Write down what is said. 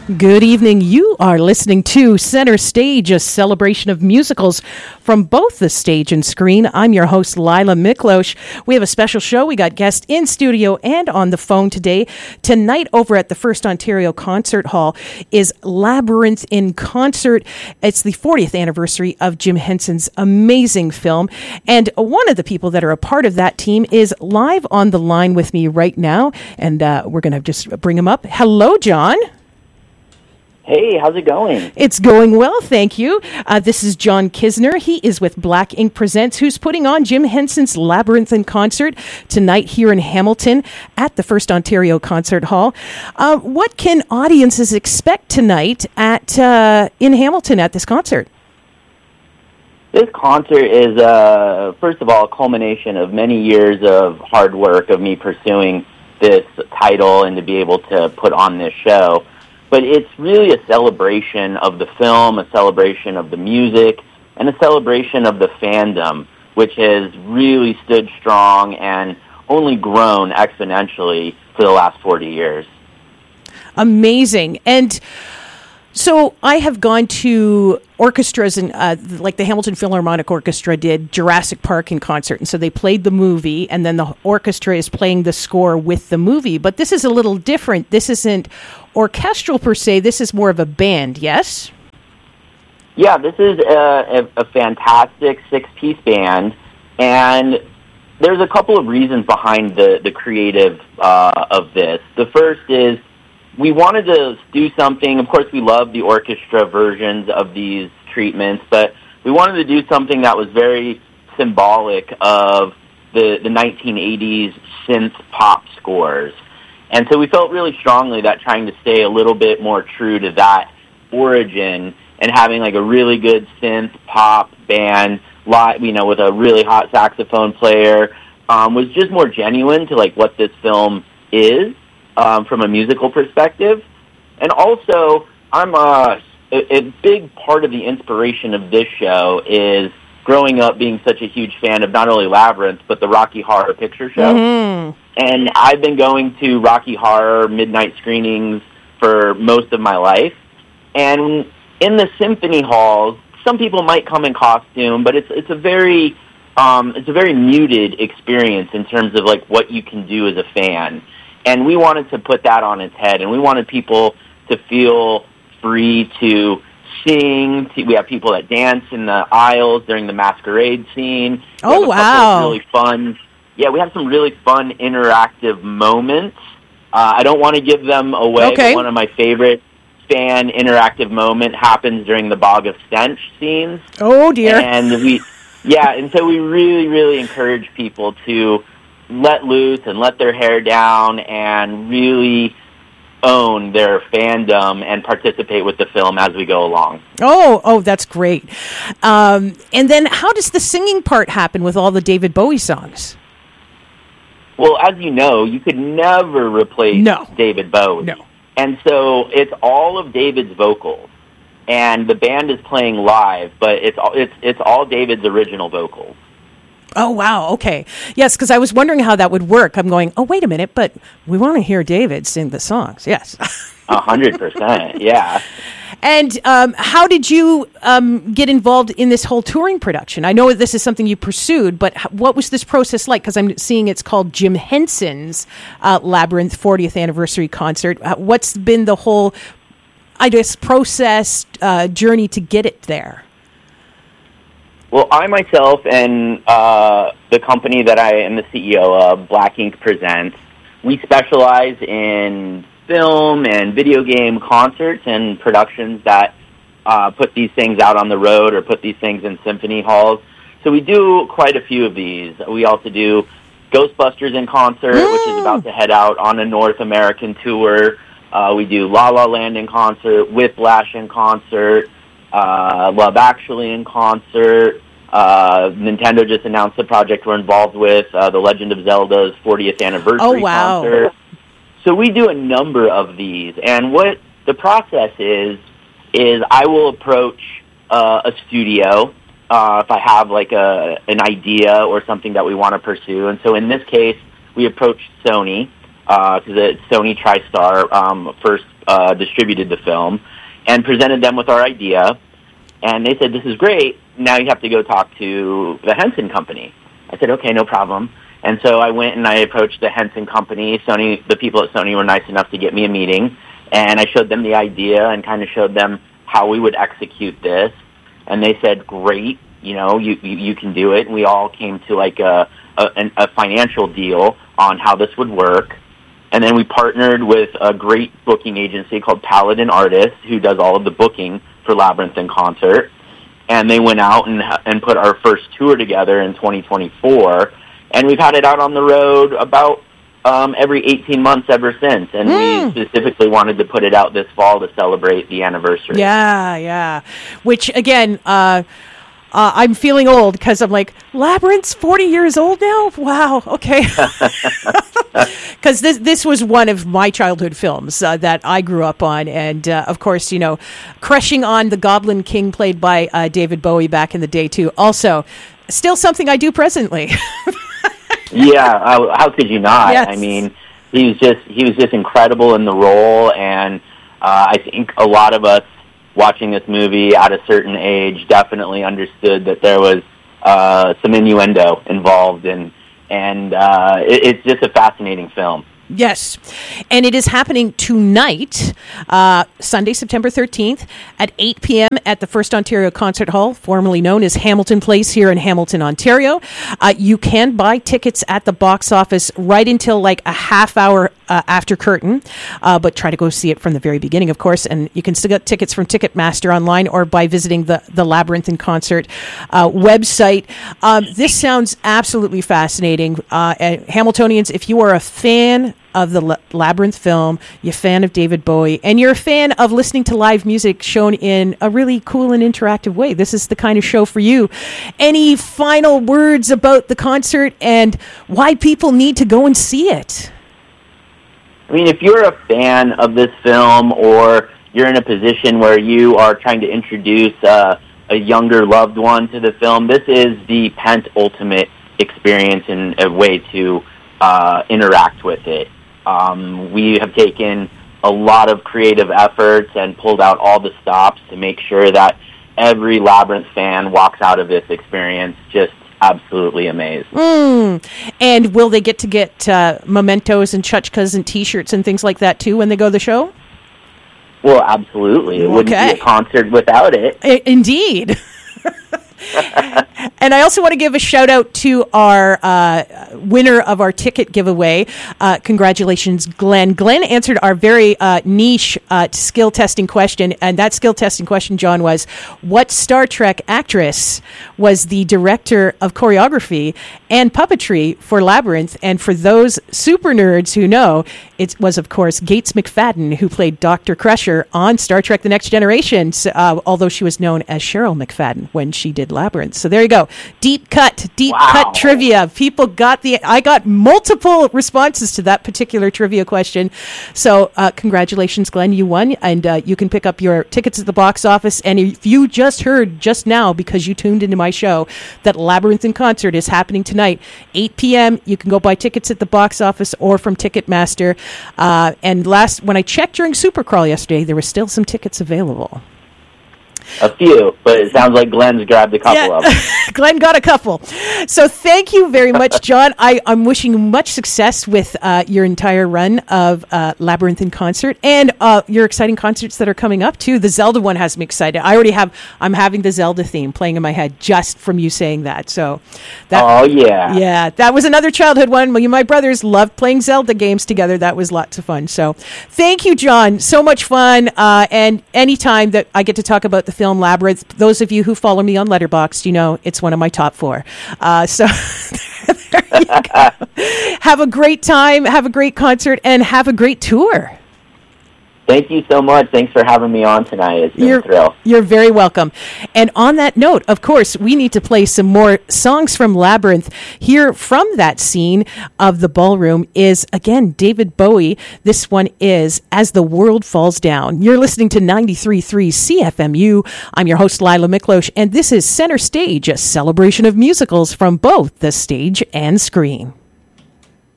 Good evening. You are listening to Center Stage, a celebration of musicals from both the stage and screen. I'm your host, Lila Miklosh. We have a special show. We got guests in studio and on the phone today. Tonight over at the First Ontario Concert Hall is Labyrinth in Concert. It's the 40th anniversary of Jim Henson's amazing film. And one of the people that are a part of that team is live on the line with me right now. And we're going to just bring him up. Hello, John. Hey, how's it going? It's going well, thank you. This is John Kisner. He is with Black Ink Presents, who's putting on Jim Henson's Labyrinth in Concert tonight here in Hamilton at the First Ontario Concert Hall. What can audiences expect tonight at in Hamilton at this concert? This concert is, first of all, a culmination of many years of hard work of me pursuing this title and to be able to put on this show. But it's really a celebration of the film, a celebration of the music, and a celebration of the fandom, which has really stood strong and only grown exponentially for the last 40 years. Amazing. And so I have gone to orchestras, and like the Hamilton Philharmonic Orchestra did Jurassic Park in concert. And so they played the movie, and then the orchestra is playing the score with the movie. But this is a little different. This isn't orchestral per se. This is more of a band, yes? Yeah, this is a fantastic six-piece band, and there's a couple of reasons behind the creative of this. The first is we wanted to do something. Of course, we love the orchestra versions of these treatments, but we wanted to do something that was very symbolic of the 1980s synth pop scores. And so we felt really strongly that trying to stay a little bit more true to that origin and having like a really good synth pop band, with a really hot saxophone player, was just more genuine to like what this film is. From a musical perspective. And also, I'm a big part of the inspiration of this show is growing up being such a huge fan of not only Labyrinth, but the Rocky Horror Picture Show. Mm-hmm. And I've been going to Rocky Horror midnight screenings for most of my life. And in the symphony halls, some people might come in costume, but it's a very muted experience in terms of like what you can do as a fan. And we wanted to put that on its head, and we wanted people to feel free to sing. We have people that dance in the aisles during the masquerade scene. Oh, wow. Really fun. Yeah, we have some really fun interactive moments. I don't want to give them away, okay. But one of my favorite fan interactive moment happens during the Bog of Stench scenes. Oh, dear. And so we really, really encourage people to let loose and let their hair down and really own their fandom and participate with the film as we go along. Oh, that's great. And then how does the singing part happen with all the David Bowie songs? Well, as you know, you could never replace David Bowie. No. And so it's all of David's vocals. And the band is playing live, but it's all David's original vocals. Oh, wow. Okay. Yes, because I was wondering how that would work. I'm going, oh, wait a minute, but we want to hear David sing the songs. Yes. 100%, yeah. And how did you get involved in this whole touring production? I know this is something you pursued, but what was this process like? Because I'm seeing it's called Jim Henson's Labyrinth 40th Anniversary Concert. What's been the whole, process, journey to get it there? Well, I myself and the company that I am the CEO of, Black Ink Presents, we specialize in film and video game concerts and productions that put these things out on the road or put these things in symphony halls. So we do quite a few of these. We also do Ghostbusters in concert, which is about to head out on a North American tour. We do La La Land in concert, Whiplash in concert, Love Actually in concert. Nintendo just announced a project we're involved with, The Legend of Zelda's 40th anniversary concert. So we do a number of these, and what the process is I will approach a studio if I have like an idea or something that we want to pursue. And so in this case, we approached Sony. because Sony TriStar first distributed the film, and presented them with our idea. And they said, "This is great. Now you have to go talk to the Henson Company." I said, "Okay, no problem." And so I went and I approached the Henson Company. The people at Sony were nice enough to get me a meeting, and I showed them the idea and kind of showed them how we would execute this. And they said, "Great, you can do it." And we all came to like a financial deal on how this would work. And then we partnered with a great booking agency called Paladin Artists, who does all of the booking for Labyrinth in Concert. And they went out and put our first tour together in 2024. And we've had it out on the road about every 18 months ever since. And we specifically wanted to put it out this fall to celebrate the anniversary. Yeah. Which, again, I'm feeling old because I'm like, Labyrinth's 40 years old now? Wow, okay. Because this was one of my childhood films that I grew up on. And, of course, crushing on the Goblin King played by David Bowie back in the day, too. Also, still something I do presently. Yeah, how could you not? Yes. I mean, he was just incredible in the role, and I think a lot of us watching this movie at a certain age definitely understood that there was some innuendo involved, and it's just a fascinating film. Yes, and it is happening tonight, Sunday, September 13th at 8 p.m. at the First Ontario Concert Hall, formerly known as Hamilton Place here in Hamilton, Ontario. You can buy tickets at the box office right until like a half hour after curtain, but try to go see it from the very beginning, of course, and you can still get tickets from Ticketmaster online or by visiting the Labyrinth in Concert website. This sounds absolutely fascinating. Hamiltonians, if you are a fan of the Labyrinth film, you're a fan of David Bowie, and you're a fan of listening to live music shown in a really cool and interactive way, this is the kind of show for you. Any final words about the concert and why people need to go and see it? I mean, if you're a fan of this film, or you're in a position where you are trying to introduce a younger loved one to the film, this is the penultimate experience and a way to interact with it. We have taken a lot of creative efforts and pulled out all the stops to make sure that every Labyrinth fan walks out of this experience just absolutely amazed. And will they get mementos and tchotchkes and T-shirts and things like that too when they go to the show? Well, absolutely. It wouldn't be a concert without it. Indeed. And I also want to give a shout out to our winner of our ticket giveaway. Congratulations, Glenn. Glenn answered our very niche skill testing question. And that skill testing question, John, was what Star Trek actress was the director of choreography and puppetry for Labyrinth? And for those super nerds who know, it was, of course, Gates McFadden, who played Dr. Crusher on Star Trek The Next Generation, although she was known as Cheryl McFadden when she did Labyrinth. So there you go. Deep cut trivia. People I got multiple responses to that particular trivia question. So congratulations, Glenn, you won. And you can pick up your tickets at the box office. And if you just heard just now, because you tuned into my show, that Labyrinth in Concert is happening tonight, 8 p.m. You can go buy tickets at the box office or from Ticketmaster. And when I checked during Supercrawl yesterday, there were still some tickets available. A few, but it sounds like Glenn's grabbed a couple of them. Glenn got a couple. So thank you very much, John. I'm wishing you much success with your entire run of Labyrinth in Concert and your exciting concerts that are coming up, too. The Zelda one has me excited. I'm having the Zelda theme playing in my head just from you saying that. So yeah, that was another childhood one. Me and my brothers loved playing Zelda games together. That was lots of fun. So thank you, John. So much fun. And anytime that I get to talk about the film Labyrinth, those of you who follow me on Letterboxd, you know it's one of my top 4. So there you go. Have a great time, have a great concert, and have a great tour. Thank you so much. Thanks for having me on tonight. It's been a thrill. You're very welcome. And on that note, of course, we need to play some more songs from Labyrinth. Here from that scene of the ballroom is, again, David Bowie. This one is As the World Falls Down. You're listening to 93.3 CFMU. I'm your host, Lila Miklosh, and this is Center Stage, a celebration of musicals from both the stage and screen.